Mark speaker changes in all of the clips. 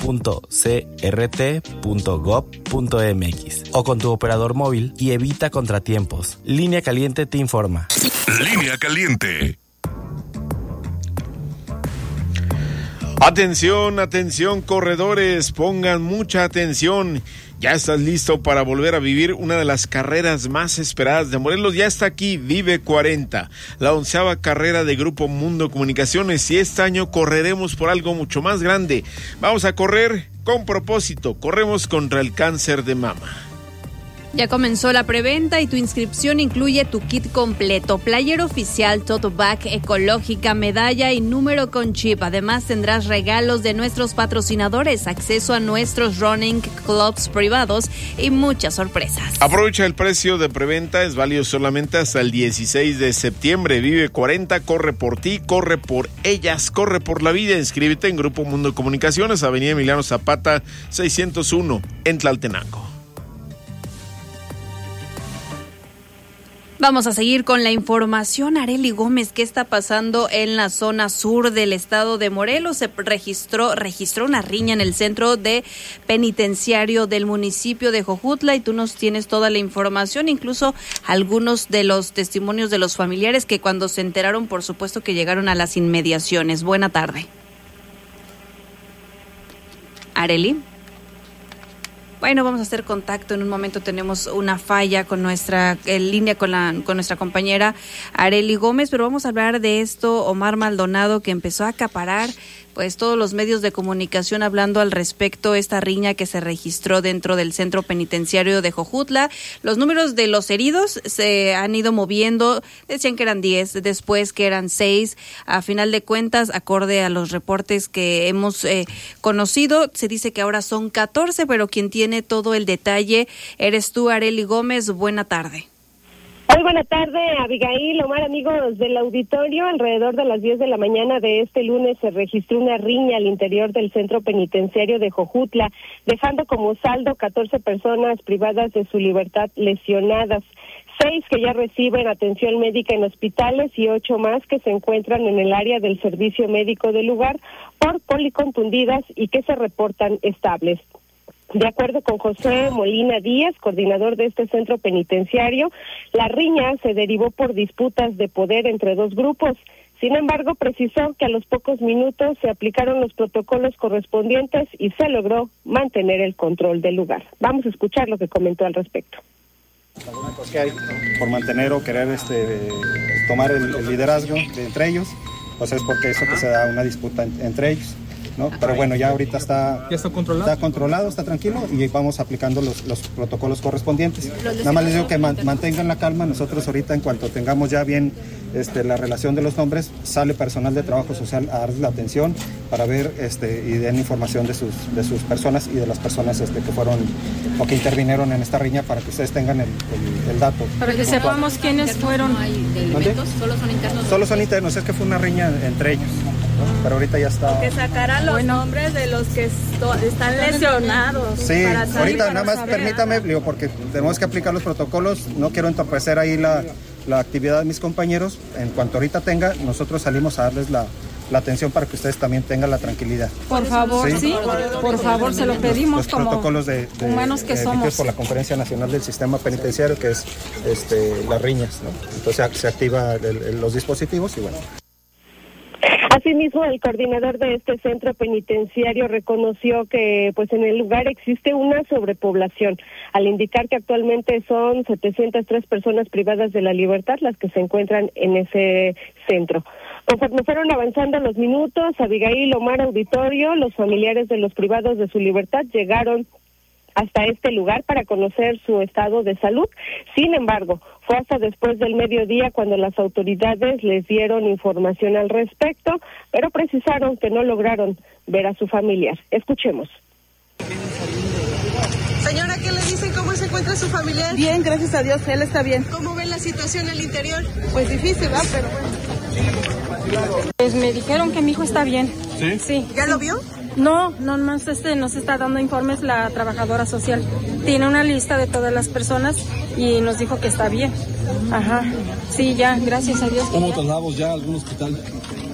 Speaker 1: www.crt.gov.mx o con tu operador móvil y evita contratiempos. Línea Caliente te informa.
Speaker 2: Línea Caliente.
Speaker 3: Atención, atención, corredores, pongan mucha atención. Ya estás listo para volver a vivir una de las carreras más esperadas de Morelos. Ya está aquí, Vive 40, la 11ª carrera de Grupo Mundo Comunicaciones, y este año correremos por algo mucho más grande. Vamos a correr con propósito, corremos contra el cáncer de mama.
Speaker 4: Ya comenzó la preventa y tu inscripción incluye tu kit completo, playera oficial, tote bag ecológica, medalla y número con chip. Además tendrás regalos de nuestros patrocinadores, acceso a nuestros running clubs privados y muchas sorpresas.
Speaker 3: Aprovecha el precio de preventa, es válido solamente hasta el 16 de septiembre. Vive 40, corre por ti, corre por ellas, corre por la vida. Inscríbete en Grupo Mundo Comunicaciones, Avenida Emiliano Zapata 601 en Tlaltenango.
Speaker 4: Vamos a seguir con la información. Arely Gómez, ¿qué está pasando en la zona sur del estado de Morelos? Se registró una riña en el centro de penitenciario del municipio de Jojutla y tú nos tienes toda la información, incluso algunos de los testimonios de los familiares que cuando se enteraron, por supuesto que llegaron a las inmediaciones. Buena tarde. Arely. Bueno, vamos a hacer contacto en un momento. Tenemos una falla con nuestra línea con nuestra compañera Arely Gómez, pero vamos a hablar de esto. Omar Maldonado, que empezó a acaparar pues todos los medios de comunicación hablando al respecto, esta riña que se registró dentro del centro penitenciario de Jojutla. Los números de los heridos se han ido moviendo, decían que eran 10, después que eran 6. A final de cuentas, acorde a los reportes que hemos conocido, se dice que ahora son 14, pero quien tiene todo el detalle eres tú, Arely Gómez. Buena tarde.
Speaker 5: Muy buena tarde, Abigail, Omar, amigos del auditorio. Alrededor de las 10 de la mañana de este lunes se registró una riña al interior del centro penitenciario de Jojutla, dejando como saldo 14 personas privadas de su libertad lesionadas, 6 que ya reciben atención médica en hospitales y 8 más que se encuentran en el área del servicio médico del lugar por policontundidas y que se reportan estables. De acuerdo con José Molina Díaz, coordinador de este centro penitenciario, la riña se derivó por disputas de poder entre dos grupos. Sin embargo, precisó que a los pocos minutos se aplicaron los protocolos correspondientes y se logró mantener el control del lugar. Vamos a escuchar lo que comentó al respecto.
Speaker 6: Alguna cosa que hay por mantener o querer tomar el liderazgo entre ellos, pues es porque eso que se da una disputa entre ellos, ¿no? Pero bueno, ya ahorita está controlado, está tranquilo y vamos aplicando los protocolos correspondientes. Nada más les digo que mantengan la calma. Nosotros ahorita, en cuanto tengamos ya bien la relación de los nombres, sale personal de trabajo social a darles la atención para ver y den información de sus personas y de las personas que fueron o que intervinieron en esta riña, para que ustedes tengan el dato.
Speaker 7: Para que sepamos quiénes fueron.
Speaker 6: Solo son internos, es que fue una riña entre ellos, ¿no? Pero ahorita ya está.
Speaker 7: Que sacaran los nombres de los que están lesionados.
Speaker 6: Sí, ahorita nada más permítame, porque tenemos que aplicar los protocolos. No quiero entorpecer ahí la actividad de mis compañeros. En cuanto ahorita tenga, nosotros salimos a darles la atención para que ustedes también tengan la tranquilidad.
Speaker 7: Por favor, sí, por favor, se lo pedimos.
Speaker 6: Los protocolos de
Speaker 7: humanos que somos.
Speaker 6: Por la Conferencia Nacional del Sistema Penitenciario, que es las riñas, ¿no? Entonces se activa los dispositivos y bueno.
Speaker 5: Asimismo, el coordinador de este centro penitenciario reconoció que pues en el lugar existe una sobrepoblación, al indicar que actualmente son 703 personas privadas de la libertad las que se encuentran en ese centro. Conforme fueron avanzando los minutos, Abigail, Omar, auditorio, los familiares de los privados de su libertad llegaron hasta este lugar para conocer su estado de salud. Sin embargo, fue hasta después del mediodía cuando las autoridades les dieron información al respecto, pero precisaron que no lograron ver a su familiar. Escuchemos.
Speaker 8: Señora, ¿qué le dicen? ¿Cómo se encuentra su familiar?
Speaker 7: Bien, gracias a Dios, él está bien.
Speaker 8: ¿Cómo ven la situación al interior?
Speaker 7: Pues difícil, ¿verdad? Pero bueno. Pues me dijeron que mi hijo está bien.
Speaker 6: ¿Sí?
Speaker 7: Sí.
Speaker 8: ¿Ya lo vio?
Speaker 7: No más nos está dando informes la trabajadora social. Tiene una lista de todas las personas y nos dijo que está bien. Ajá. Sí, ya, gracias a Dios.
Speaker 9: ¿Cómo trasladamos ya a algún hospital?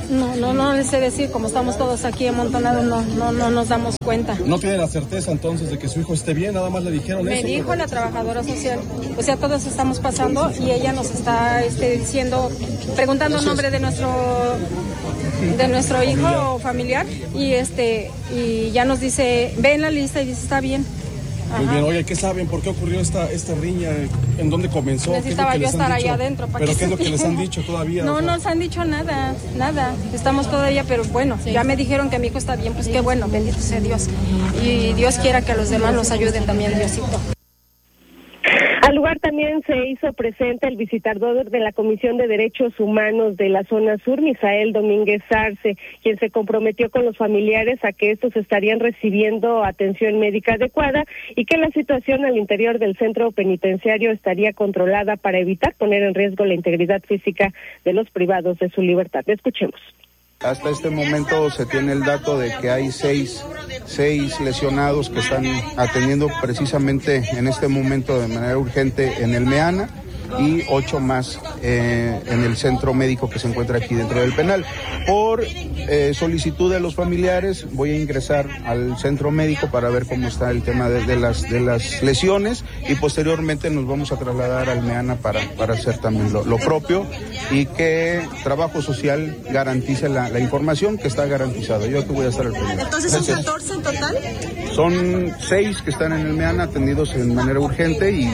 Speaker 7: No les sé decir, como estamos todos aquí amontonados, no nos damos cuenta.
Speaker 9: ¿No tiene la certeza entonces de que su hijo esté bien? Nada más le dijeron eso.
Speaker 7: Me dijo la trabajadora social, o sea, todos estamos pasando y ella nos está diciendo, preguntando el nombre de nuestro hijo o familiar y ya nos dice, ve en la lista y dice, está bien.
Speaker 9: Ajá. Muy bien, oye, ¿qué saben? ¿Por qué ocurrió esta riña? ¿En dónde comenzó?
Speaker 7: Necesitaba yo estar allá adentro.
Speaker 9: ¿Pero qué es lo que les han dicho todavía?
Speaker 7: No nos han dicho nada. Estamos todavía, pero bueno, ya me dijeron que mi hijo está bien, pues qué bueno, bendito sea Dios. Y Dios quiera que a los demás nos ayuden también, Diosito.
Speaker 5: Al lugar también se hizo presente el visitador de la Comisión de Derechos Humanos de la Zona Sur, Misael Domínguez Arce, quien se comprometió con los familiares a que estos estarían recibiendo atención médica adecuada y que la situación al interior del centro penitenciario estaría controlada para evitar poner en riesgo la integridad física de los privados de su libertad. Escuchemos.
Speaker 10: Hasta este momento se tiene el dato de que hay seis lesionados que están atendiendo precisamente en este momento de manera urgente en el Meana y 8 más en el centro médico que se encuentra aquí dentro del penal. Por solicitud de los familiares voy a ingresar al centro médico para ver cómo está el tema de las lesiones y posteriormente nos vamos a trasladar al Meana para hacer también lo propio y que Trabajo Social garantice la información que está garantizada. Yo aquí voy a estar al pendiente.
Speaker 8: Entonces, ¿son 14 en total?
Speaker 10: Son 6 que están en el Meana atendidos en manera urgente y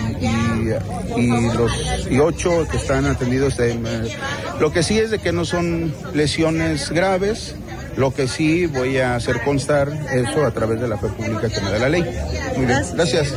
Speaker 10: 8 que están atendidos. Lo que sí es de que no son lesiones graves. Lo que sí voy a hacer constar eso a través de la fe pública que me da la ley. Muy bien, gracias.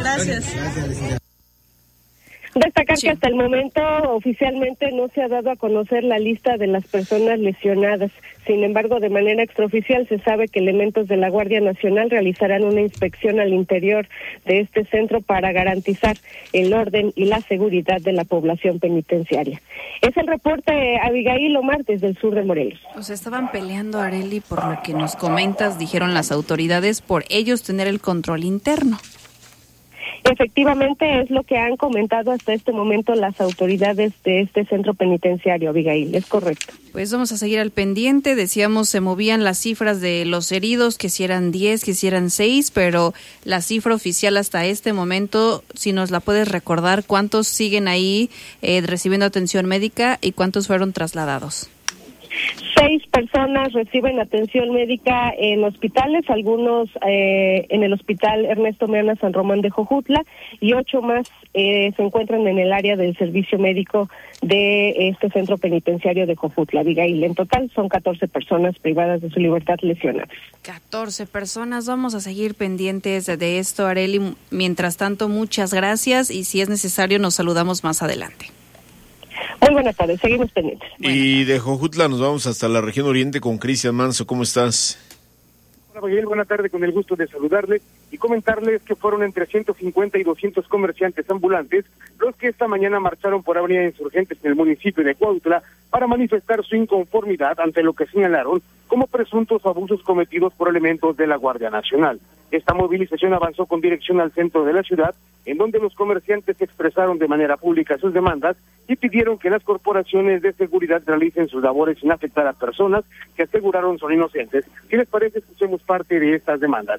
Speaker 5: Destacar que hasta el momento oficialmente no se ha dado a conocer la lista de las personas lesionadas. Sin embargo, de manera extraoficial se sabe que elementos de la Guardia Nacional realizarán una inspección al interior de este centro para garantizar el orden y la seguridad de la población penitenciaria. Es el reporte, Abigail Omar, desde el sur de Morelos.
Speaker 4: Pues estaban peleando, Arely, por lo que nos comentas, dijeron las autoridades, por ellos tener el control interno.
Speaker 5: Efectivamente, es lo que han comentado hasta este momento las autoridades de este centro penitenciario, Abigail, es correcto.
Speaker 4: Pues vamos a seguir al pendiente, decíamos, se movían las cifras de los heridos, que si eran 10, que si eran 6, pero la cifra oficial hasta este momento, si nos la puedes recordar, ¿cuántos siguen ahí recibiendo atención médica y cuántos fueron trasladados?
Speaker 5: 6 personas reciben atención médica en hospitales, algunos en el hospital Ernesto Meana San Román de Jojutla y 8 más se encuentran en el área del servicio médico de este centro penitenciario de Jojutla. Abigail, en total son 14 personas privadas de su libertad lesionadas.
Speaker 4: 14 personas, vamos a seguir pendientes de esto, Arely. Mientras tanto, muchas gracias y si es necesario nos saludamos más adelante.
Speaker 5: Muy buenas tardes, seguimos pendientes.
Speaker 3: Y de Jojutla nos vamos hasta la región oriente con Cristian Manso. ¿Cómo estás?
Speaker 11: Hola, Miguel, buena tarde, con el gusto de saludarle y comentarles que fueron entre 150 y 200 comerciantes ambulantes los que esta mañana marcharon por Avenida Insurgentes en el municipio de Cuautla para manifestar su inconformidad ante lo que señalaron como presuntos abusos cometidos por elementos de la Guardia Nacional. Esta movilización avanzó con dirección al centro de la ciudad, en donde los comerciantes expresaron de manera pública sus demandas y pidieron que las corporaciones de seguridad realicen sus labores sin afectar a personas que aseguraron son inocentes. ¿Qué les parece? Escuchemos parte de estas demandas.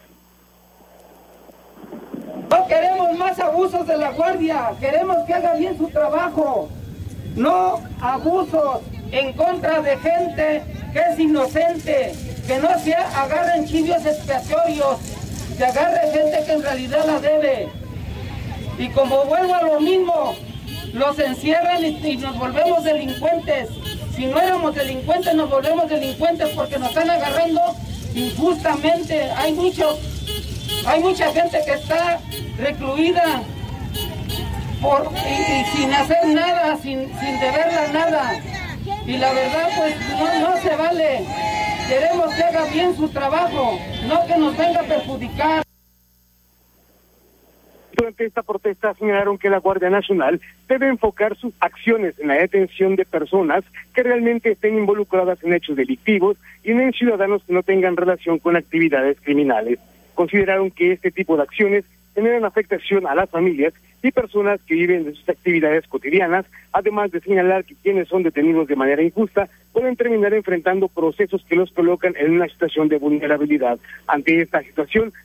Speaker 12: No queremos más abusos de la Guardia, queremos que haga bien su trabajo, no abusos en contra de gente que es inocente, que no se agarren chivios expiatorios, que agarre gente que en realidad la debe. Y como vuelvo a lo mismo, los encierran y nos volvemos delincuentes. Si no éramos delincuentes, nos volvemos delincuentes porque nos están agarrando injustamente. Hay mucha gente que está recluida y sin hacer nada, sin deberla nada. Y la verdad, pues no se vale. Queremos que haga bien su trabajo, no que nos venga a perjudicar.
Speaker 11: Durante esta protesta señalaron que la Guardia Nacional debe enfocar sus acciones en la detención de personas que realmente estén involucradas en hechos delictivos y no en ciudadanos que no tengan relación con actividades criminales. Consideraron que este tipo de acciones generan afectación a las familias y personas que viven de sus actividades cotidianas, además de señalar que quienes son detenidos de manera injusta pueden terminar enfrentando procesos que los colocan en una situación de vulnerabilidad. Ante esta situación,